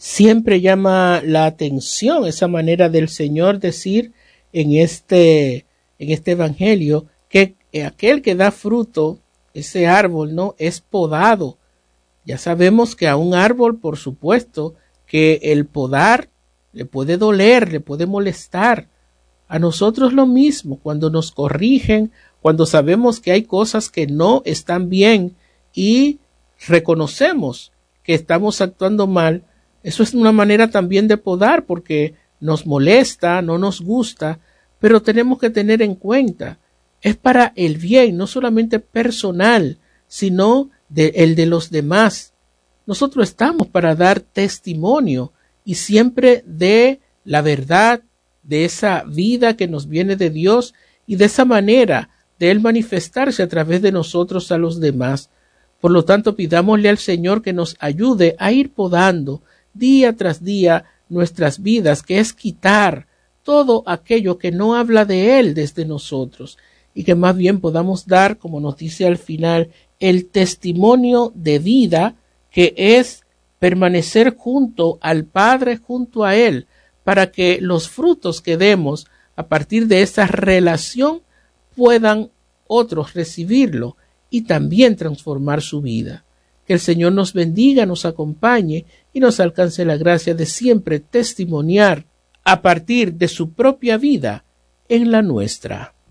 Siempre llama la atención esa manera del Señor decir en este evangelio que aquel que da fruto, ese árbol, ¿no?, es podado. Ya sabemos que a un árbol, por supuesto, que el podar le puede doler, le puede molestar. A nosotros lo mismo, cuando nos corrigen, cuando sabemos que hay cosas que no están bien y reconocemos que estamos actuando mal, eso es una manera también de podar porque nos molesta, no nos gusta, pero tenemos que tener en cuenta, es para el bien, no solamente personal, sino el de los demás. Nosotros estamos para dar testimonio y siempre de la verdad, de esa vida que nos viene de Dios y de esa manera de Él manifestarse a través de nosotros a los demás. Por lo tanto, pidámosle al Señor que nos ayude a ir podando día tras día nuestras vidas, que es quitar todo aquello que no habla de Él desde nosotros y que más bien podamos dar, como nos dice al final, el testimonio de vida, que es permanecer junto al Padre, junto a Él, para que los frutos que demos a partir de esa relación puedan otros recibirlo y también transformar su vida. Que el Señor nos bendiga, nos acompañe y nos alcance la gracia de siempre testimoniar a partir de su propia vida en la nuestra.